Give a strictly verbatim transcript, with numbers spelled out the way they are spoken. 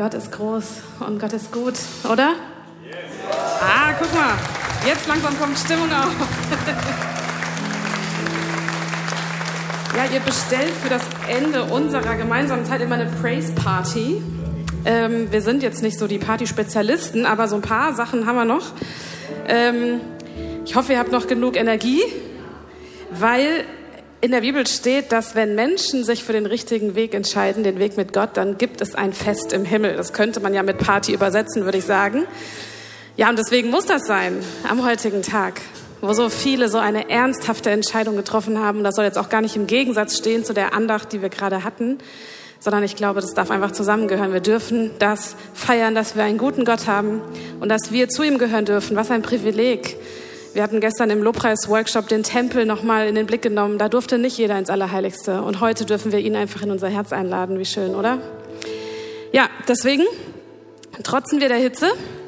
Gott ist groß und Gott ist gut, oder? Yes. Ah, guck mal, jetzt langsam kommt Stimmung auf. Ja, ihr bestellt für das Ende unserer gemeinsamen Zeit immer eine Praise Party. Ähm, wir sind jetzt nicht so die Party-Spezialisten, aber so ein paar Sachen haben wir noch. Ähm, ich hoffe, ihr habt noch genug Energie, weil in der Bibel steht, dass wenn Menschen sich für den richtigen Weg entscheiden, den Weg mit Gott, dann gibt es ein Fest im Himmel. Das könnte man ja mit Party übersetzen, würde ich sagen. Ja, und deswegen muss das sein am heutigen Tag, wo so viele so eine ernsthafte Entscheidung getroffen haben. Das soll jetzt auch gar nicht im Gegensatz stehen zu der Andacht, die wir gerade hatten, sondern ich glaube, das darf einfach zusammengehören. Wir dürfen das feiern, dass wir einen guten Gott haben und dass wir zu ihm gehören dürfen. Was ein Privileg. Wir hatten gestern im Lobpreis-Workshop den Tempel nochmal in den Blick genommen. Da durfte nicht jeder ins Allerheiligste. Und heute dürfen wir ihn einfach in unser Herz einladen. Wie schön, oder? Ja, deswegen trotzen wir der Hitze.